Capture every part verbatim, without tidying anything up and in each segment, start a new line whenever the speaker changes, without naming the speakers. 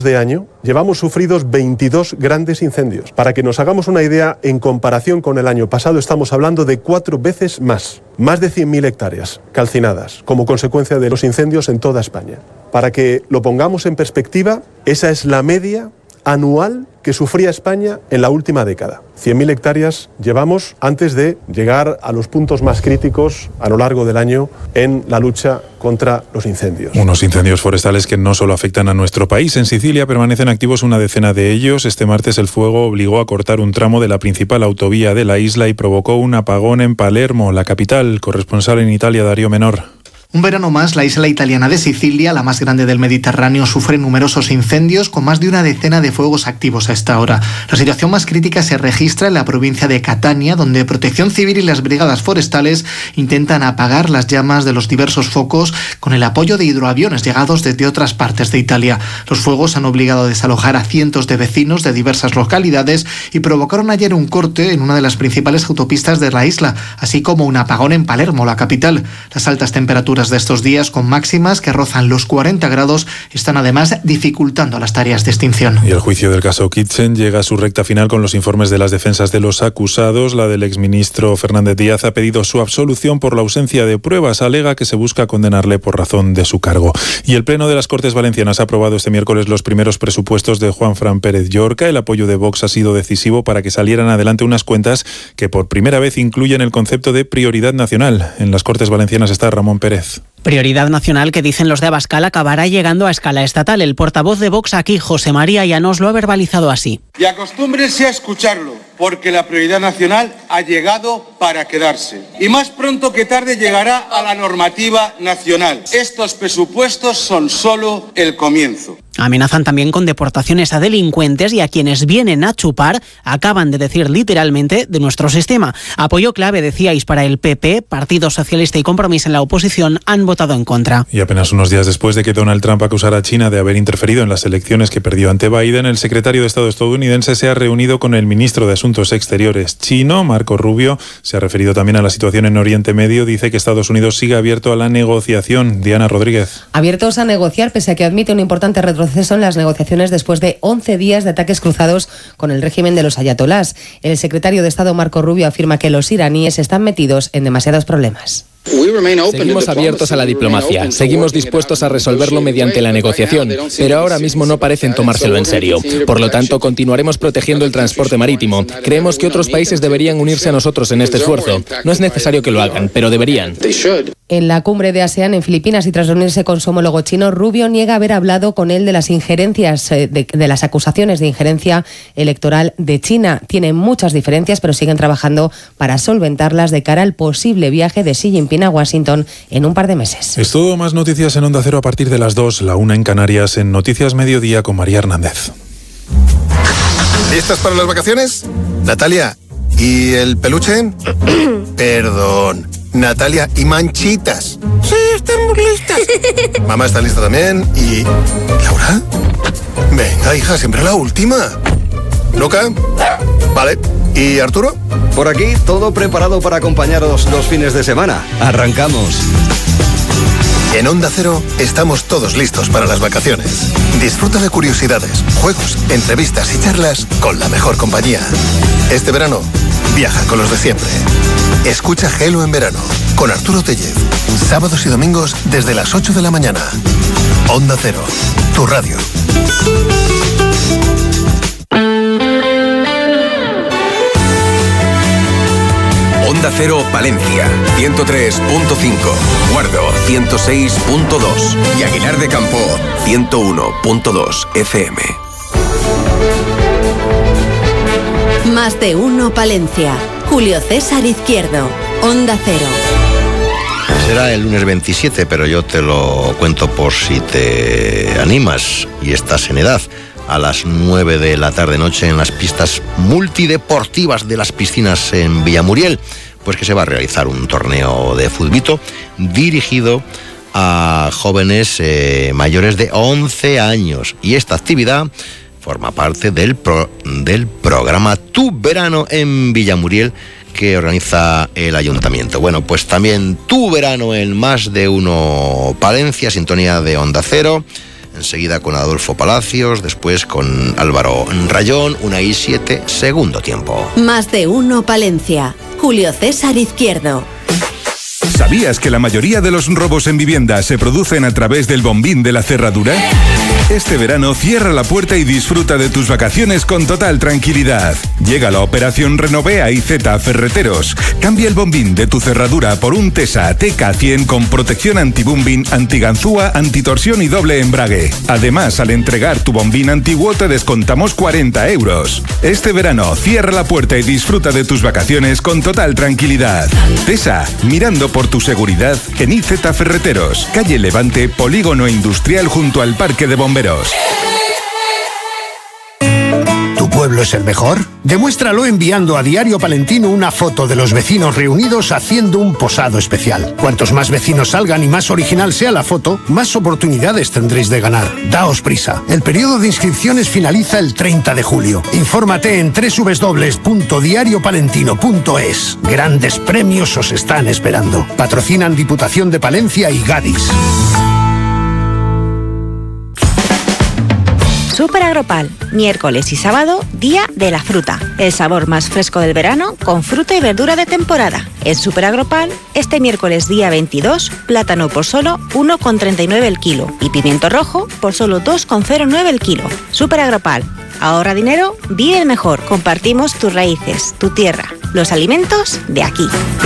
de año, llevamos sufridos veintidós grandes incendios. Para que nos hagamos una idea, en comparación con el año pasado, estamos hablando de cuatro veces más. Más de cien mil hectáreas calcinadas como consecuencia de los incendios en toda España. Para que lo pongamos en perspectiva, esa es la media anual que sufría España en la última década. cien mil hectáreas llevamos antes de llegar a los puntos más críticos a lo largo del año en la lucha contra los incendios.
Unos incendios forestales que no solo afectan a nuestro país. En Sicilia permanecen activos una decena de ellos. Este martes el fuego obligó a cortar un tramo de la principal autovía de la isla y provocó un apagón en Palermo, la capital. Corresponsal en Italia, Darío Menor.
Un verano más, la isla italiana de Sicilia, la más grande del Mediterráneo, sufre numerosos incendios con más de una decena de fuegos activos a esta hora. La situación más crítica se registra en la provincia de Catania, donde Protección Civil y las brigadas forestales intentan apagar las llamas de los diversos focos con el apoyo de hidroaviones llegados desde otras partes de Italia. Los fuegos han obligado a desalojar a cientos de vecinos de diversas localidades y provocaron ayer un corte en una de las principales autopistas de la isla, así como un apagón en Palermo, la capital. Las altas temperaturas de estos días, con máximas que rozan los cuarenta grados, están además dificultando las tareas de extinción.
Y el juicio del caso Kitchen llega a su recta final con los informes de las defensas de los acusados. La del exministro Fernández Díaz ha pedido su absolución por la ausencia de pruebas. Alega que se busca condenarle por razón de su cargo. Y el Pleno de las Cortes Valencianas ha aprobado este miércoles los primeros presupuestos de Juanfran Pérez Llorca. El apoyo de Vox ha sido decisivo para que salieran adelante unas cuentas que por primera vez incluyen el concepto de prioridad nacional. En las Cortes Valencianas está Ramón Pérez.
Prioridad nacional que, dicen los de Abascal, acabará llegando a escala estatal. El portavoz de Vox aquí, José María Llanos, lo ha verbalizado así.
Y acostúmbrense a escucharlo, porque la prioridad nacional ha llegado para quedarse. Y más pronto que tarde llegará a la normativa nacional. Estos presupuestos son solo el comienzo.
Amenazan también con deportaciones a delincuentes y a quienes vienen a chupar, acaban de decir literalmente, de nuestro sistema. Apoyo clave, decíais, para el P P, Partido Socialista y Compromís en la oposición han votado en contra.
Y apenas unos días después de que Donald Trump acusara a China de haber interferido en las elecciones que perdió ante Biden, el secretario de Estado estadounidense se ha reunido con el ministro de Asuntos Exteriores chino, Marco Rubio. Se ha referido también a la situación en Oriente Medio. Dice que Estados Unidos sigue abierto a la negociación. Diana Rodríguez.
Abiertos a negociar, pese a que admite un importante retroceso en las negociaciones después de once días de ataques cruzados con el régimen de los ayatolás. El secretario de Estado Marco Rubio afirma que los iraníes están metidos en demasiados problemas.
Seguimos abiertos a la diplomacia, seguimos dispuestos a resolverlo mediante la negociación, pero ahora mismo no parecen tomárselo en serio. Por lo tanto, continuaremos protegiendo el transporte marítimo. Creemos que otros países deberían unirse a nosotros en este esfuerzo. No es necesario que lo hagan, pero deberían.
En la cumbre de ASEAN en Filipinas y tras reunirse con su homólogo chino, Rubio niega haber hablado con él de las injerencias, de, de las acusaciones de injerencia electoral de China. Tienen muchas diferencias, pero siguen trabajando para solventarlas de cara al posible viaje de Xi Jinping a Washington en un par de meses.
Es todo. Más noticias en Onda Cero a partir de las dos, la una en Canarias, en Noticias Mediodía con María Hernández.
¿Listas para las vacaciones? Natalia, ¿y el peluche? Perdón. Natalia, ¿y Manchitas?
Sí, estamos listas.
Mamá está lista también. ¿Y Laura? Venga, hija, siempre la última. ¿Luca? Vale. ¿Y Arturo?
Por aquí, todo preparado para acompañaros los fines de semana. Arrancamos.
En Onda Cero estamos todos listos para las vacaciones. Disfruta de curiosidades, juegos, entrevistas y charlas con la mejor compañía. Este verano, viaja con los de siempre. Escucha Gelo en verano con Arturo Tellez. Sábados y domingos desde las ocho de la mañana. Onda Cero, tu radio.
Onda Cero Palencia, ciento tres punto cinco, Guardo, ciento seis punto dos y Aguilar de Campo, ciento uno punto dos F M.
Más de uno Palencia. Julio César Izquierdo, Onda Cero.
Será el lunes veintisiete, pero yo te lo cuento por si te animas y estás en edad. A las nueve de la tarde-noche en las pistas multideportivas de las piscinas en Villamuriel, pues que se va a realizar un torneo de futbito dirigido a jóvenes eh, mayores de once años. Y esta actividad forma parte del, pro, del programa Tu Verano en Villamuriel que organiza el ayuntamiento. Bueno, pues también Tu Verano en Más de Uno Palencia, sintonía de Onda Cero. enseguida con Adolfo Palacios, después con Álvaro Rayón, una y siete, segundo tiempo.
Más de uno Palencia. Julio César Izquierdo.
¿Sabías que la mayoría de los robos en vivienda se producen a través del bombín de la cerradura? Este verano cierra la puerta y disfruta de tus vacaciones con total tranquilidad. Llega la operación Renové a I Z Ferreteros. Cambia el bombín de tu cerradura por un Tesa T K cien con protección anti-bombín, antiganzúa, antitorsión y doble embrague. Además, al entregar tu bombín antiguo te descontamos cuarenta euros. Este verano cierra la puerta y disfruta de tus vacaciones con total tranquilidad. Tesa, mirando por tu seguridad en I Z Ferreteros, calle Levante, Polígono Industrial junto al Parque de Bomberos.
¿Tu pueblo es el mejor? Demuéstralo enviando a Diario Palentino una foto de los vecinos reunidos haciendo un posado especial. Cuantos más vecinos salgan y más original sea la foto, más oportunidades tendréis de ganar. Daos prisa. El periodo de inscripciones finaliza el treinta de julio. Infórmate en doble u doble u doble u punto diario palentino punto es. Grandes premios os están esperando. Patrocinan Diputación de Palencia y Gadis.
Super Agropal, miércoles y sábado, día de la fruta. El sabor más fresco del verano con fruta y verdura de temporada. En Super Agropal, este miércoles día veintidós, plátano por solo uno con treinta y nueve el kilo y pimiento rojo por solo dos con cero nueve el kilo. Super Agropal, ahorra dinero, vive el mejor. Compartimos tus raíces, tu tierra, los alimentos de aquí.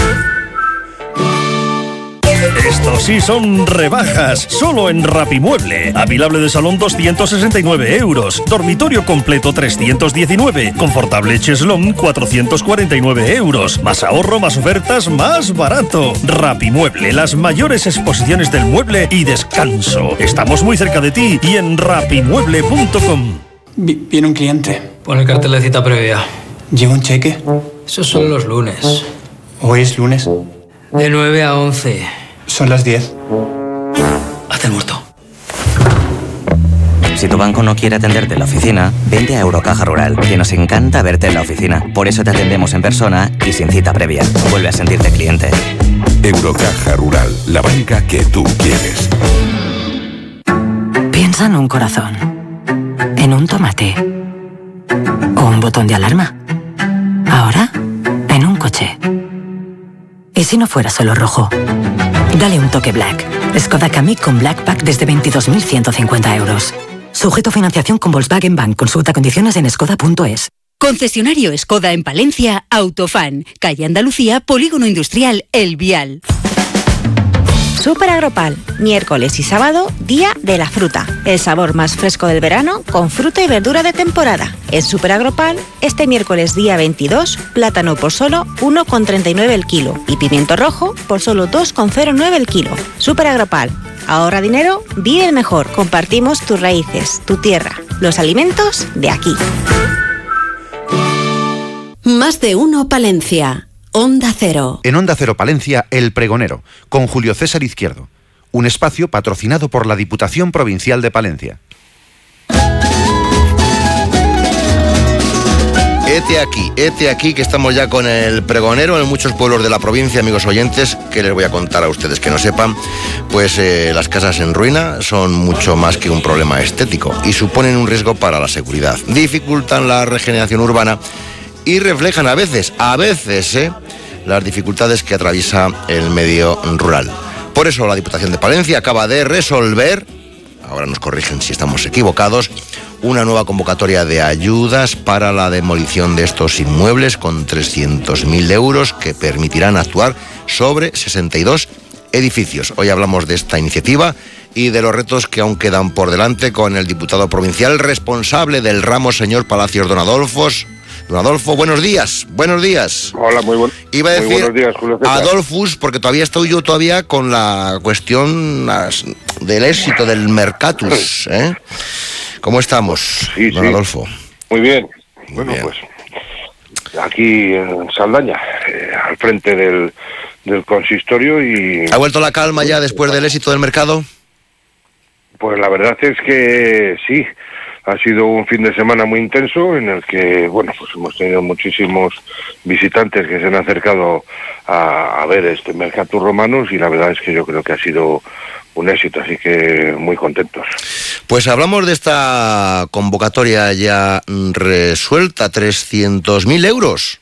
Estos sí son rebajas, solo en Rapimueble. Apilable de salón doscientos sesenta y nueve euros, dormitorio completo trescientos diecinueve, confortable cheslón cuatrocientos cuarenta y nueve euros. Más ahorro, más ofertas, más barato. Rapimueble, las mayores exposiciones del mueble y descanso. Estamos muy cerca de ti y en rapimueble punto com.
Viene un cliente. Pon el cartel de cita previa. ¿Lleva un cheque? Eso son los lunes.
¿Hoy es lunes?
De nueve a once.
Son las diez.
Haz el muerto.
Si tu banco no quiere atenderte en la oficina, vente a Eurocaja Rural, que nos encanta verte en la oficina. Por eso te atendemos en persona y sin cita previa. Vuelve a sentirte cliente.
Eurocaja Rural, la banca que tú quieres.
Piensa en un corazón, en un tomate o un botón de alarma. Ahora, en un coche. ¿Y si no fuera solo rojo? Dale un toque Black. Skoda Kamiq con Black Pack desde veintidós mil ciento cincuenta euros. Sujeto a financiación con Volkswagen Bank. Consulta condiciones en skoda punto es.
Concesionario Skoda en Palencia, Autofan. Calle Andalucía, Polígono Industrial El Vial.
Super Agropal, miércoles y sábado, día de la fruta. El sabor más fresco del verano con fruta y verdura de temporada. En Super Agropal, este miércoles día veintidós, plátano por solo uno con treinta y nueve el kilo y pimiento rojo por solo dos con cero nueve el kilo. Super Agropal, ahorra dinero, vive el mejor. Compartimos tus raíces, tu tierra, los alimentos de aquí.
Más de uno Palencia. Onda Cero.
En Onda Cero Palencia, El Pregonero, con Julio César Izquierdo. Un espacio patrocinado por la Diputación Provincial de Palencia.
Hete aquí, hete aquí, que estamos ya con El Pregonero en muchos pueblos de la provincia, amigos oyentes. ¿Qué les voy a contar a ustedes que no sepan? Pues eh, las casas en ruina son mucho más que un problema estético y suponen un riesgo para la seguridad. Dificultan la regeneración urbana y reflejan a veces, a veces, ¿eh? las dificultades que atraviesa el medio rural. Por eso la Diputación de Palencia acaba de resolver, ahora nos corrigen si estamos equivocados, una nueva convocatoria de ayudas para la demolición de estos inmuebles con trescientos mil euros que permitirán actuar sobre sesenta y dos edificios. Hoy hablamos de esta iniciativa y de los retos que aún quedan por delante con el diputado provincial responsable del ramo, señor Palacios, don Adolfo. Don Adolfo, buenos días, buenos días.
Hola, muy, buen,
Iba a decir
muy buenos días, Julio César.
Adolfus, porque todavía estoy yo todavía con la cuestión las, del éxito del Mercatus, ¿eh? ¿Cómo estamos,
sí,
don
sí.
Adolfo?
Muy bien.
Muy
bueno,
bien.
pues aquí en Saldaña, eh, al frente del, del consistorio y...
¿Ha vuelto la calma ya después del éxito del mercado?
Pues la verdad es que sí. Ha sido un fin de semana muy intenso en el que, bueno, pues hemos tenido muchísimos visitantes que se han acercado a, a ver este Mercatus Romanus y la verdad es que yo creo que ha sido un éxito, así que muy contentos.
Pues hablamos de esta convocatoria ya resuelta, trescientos mil euros.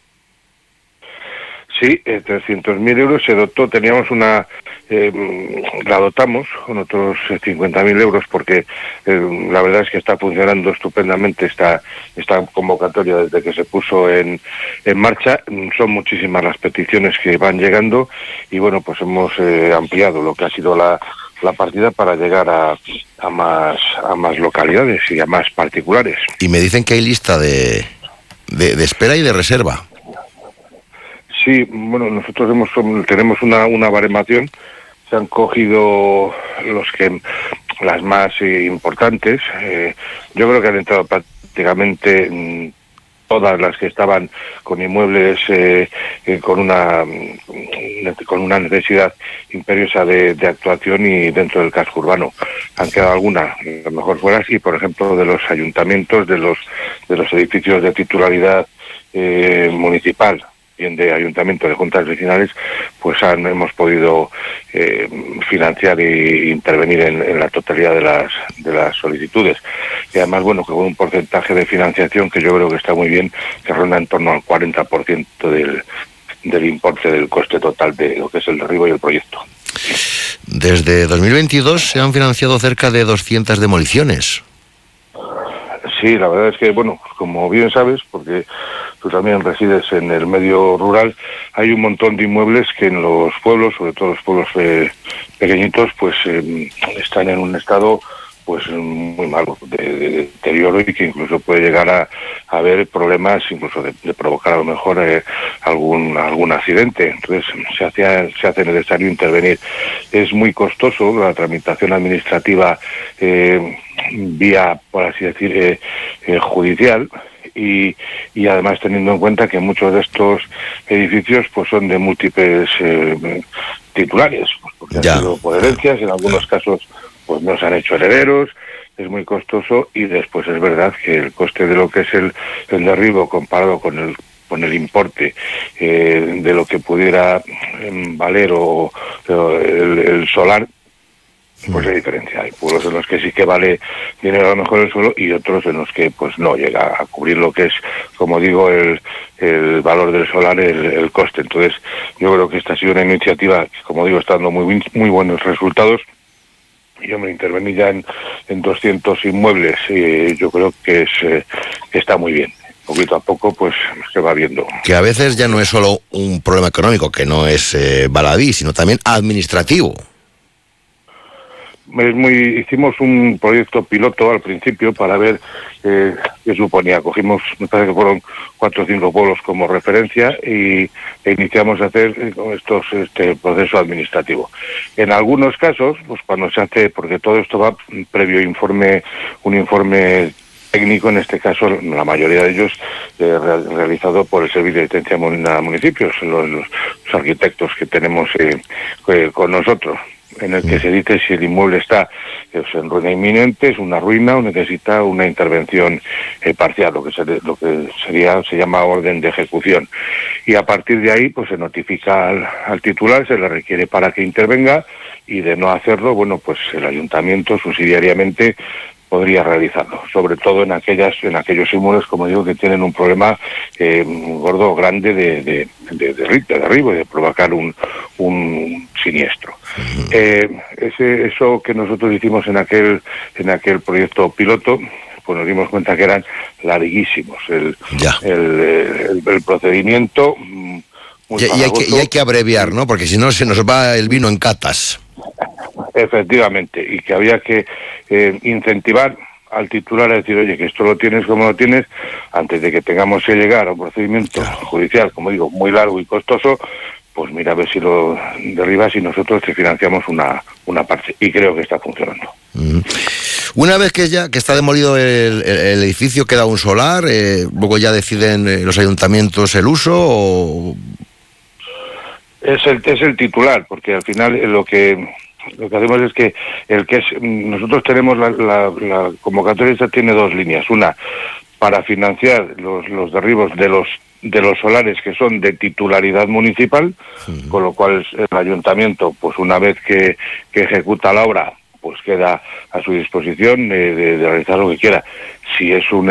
Sí, eh, trescientos mil euros se dotó, teníamos una, eh, la dotamos con otros cincuenta mil euros porque eh, la verdad es que está funcionando estupendamente esta, esta convocatoria desde que se puso en, en marcha. Son muchísimas las peticiones que van llegando y bueno, pues hemos eh, ampliado lo que ha sido la, la partida para llegar a, a, más, a más localidades y a más particulares.
Y me dicen que hay lista de, de, de espera y de reserva.
Sí, bueno, nosotros hemos tenemos una, una baremación, se han cogido los que las más eh, importantes, eh, yo creo que han entrado prácticamente mmm, todas las que estaban con inmuebles eh, eh, con una con una necesidad imperiosa de, de actuación y dentro del casco urbano. Han quedado algunas, a lo mejor fuera, y por ejemplo de los ayuntamientos, de los de los edificios de titularidad eh, municipal, bien de ayuntamiento, de juntas vecinales, pues han, hemos podido eh, financiar e intervenir en, en la totalidad de las de las solicitudes. Y además, bueno, que con un porcentaje de financiación que yo creo que está muy bien, que ronda en torno al cuarenta por ciento del, del importe del coste total de lo que es el derribo y el proyecto.
Desde dos mil veintidós se han financiado cerca de doscientas demoliciones.
Sí, la verdad es que, bueno, como bien sabes, porque tú también resides en el medio rural, hay un montón de inmuebles que en los pueblos, sobre todo los pueblos eh, pequeñitos, pues eh, están en un estado pues muy malo, de, de deterioro, y que incluso puede llegar a, a haber problemas, incluso de, de provocar a lo mejor eh, algún algún accidente. Entonces se hace, se hace necesario intervenir. Es muy costoso la tramitación administrativa eh, vía, por así decir, eh, eh, judicial, y, y además teniendo en cuenta que muchos de estos edificios pues son de múltiples eh, titulares, pues porque han sido por herencias, en algunos casos pues no se han hecho herederos, es muy costoso, y después es verdad que el coste de lo que es el, el derribo comparado con el con el importe eh, de lo que pudiera eh, valer o, o el, el solar, pues hay diferencia. Hay pueblos en los que sí que vale dinero a lo mejor el suelo y otros en los que pues no llega a cubrir lo que es, como digo, el, el valor del solar, el, el coste. Entonces yo creo que esta ha sido una iniciativa que, como digo, está dando muy, muy buenos resultados. Yo me intervení ya en, en doscientos inmuebles y yo creo que es eh, que está muy bien. Poquito a poco pues se va viendo.
Que a veces ya no es solo un problema económico, que no es eh, baladí, sino también administrativo.
Es muy, hicimos un proyecto piloto al principio para ver eh, qué suponía. Cogimos, me parece que fueron cuatro o cinco pueblos como referencia y e iniciamos a hacer eh, estos este proceso administrativo. En algunos casos, pues cuando se hace, porque todo esto va previo informe, un informe técnico, en este caso la mayoría de ellos eh, realizado por el Servicio de Asistencia a Municipios, los, los arquitectos que tenemos eh, eh, con nosotros, en el que se dice si el inmueble está pues, en ruina inminente, es una ruina o necesita una intervención eh, parcial, lo que, se, lo que sería se llama orden de ejecución. Y a partir de ahí pues se notifica al, al titular, se le requiere para que intervenga, y de no hacerlo, bueno, pues el ayuntamiento subsidiariamente podría realizarlo, sobre todo en aquellas en aquellos inmuebles, como digo, que tienen un problema eh, gordo, grande de, de, de, de, de derribo y de provocar un, un siniestro. Uh-huh. Eh, ese, eso que nosotros hicimos en aquel en aquel proyecto piloto, pues nos dimos cuenta que eran larguísimos el, el, el, el procedimiento. Muy
y, y, hay que, y hay que abreviar, ¿no? Porque si no se nos va el vino en catas.
Efectivamente, y que había que eh, incentivar al titular a decir, oye, que esto lo tienes como lo tienes, antes de que tengamos que llegar a un procedimiento claro. judicial, como digo, muy largo y costoso, pues mira a ver si lo derribas y nosotros te financiamos una, una parte, y creo que está funcionando.
Mm. Una vez que ya que está demolido el, el, el edificio, queda un solar, eh, luego ya deciden eh, los ayuntamientos el uso, o...
Es el, es el titular, porque al final lo que lo que hacemos es que el que es nosotros tenemos la, la, la convocatoria esta tiene dos líneas, una para financiar los, los derribos de los de los solares que son de titularidad municipal, sí. Con lo cual el ayuntamiento, pues una vez que, que ejecuta la obra, pues queda a su disposición de, de, de realizar lo que quiera. Si es un